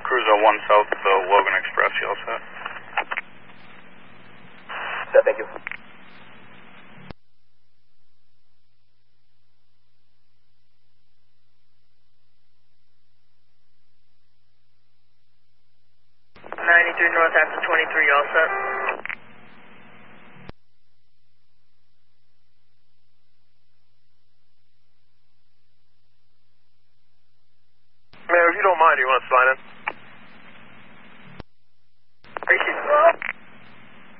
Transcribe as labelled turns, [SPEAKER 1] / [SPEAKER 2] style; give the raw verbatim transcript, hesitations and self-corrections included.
[SPEAKER 1] Cruiser one south of the Logan Express, you all set?
[SPEAKER 2] Set, thank you.
[SPEAKER 3] ninety-three Northampton twenty-three, all set?
[SPEAKER 2] Mayor, if you don't mind, do you want to sign in?